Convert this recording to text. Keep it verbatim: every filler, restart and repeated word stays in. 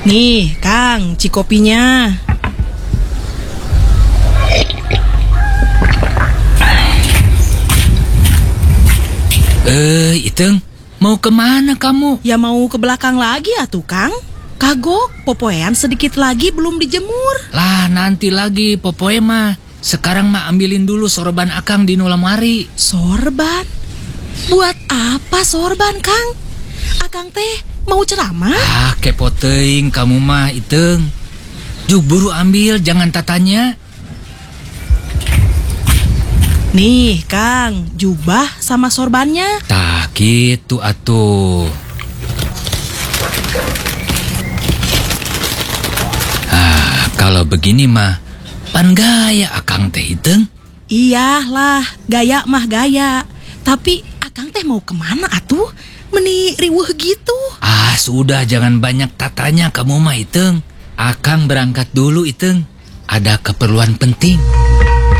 Nih, Kang, cikopinya. Eh, Iteng, mau kemana kamu? Ya mau ke belakang lagi atuh, Kang. Kagok, popoean sedikit lagi belum dijemur. Lah, nanti lagi popoe mah. Sekarang mah ambilin dulu sorban akang di nu lemari. Sorban? Buat apa sorban, Kang? Akang teh mau ceramah? Ah, kepo teuing kamu mah, Iteng. Juk buru ambil, jangan tatanya. Nih, Kang, jubah sama sorbannya. Tah, gitu atuh. Ah, kalau begini mah, pan gaya akang teh, Iteng. Iyalah, gaya mah gaya. Tapi Akang teh mau kemana atuh? Meni riweuh gitu. Ah, sudah jangan banyak tatanya kamu mah, Iteng. Akang berangkat dulu, Iteng. Ada keperluan penting.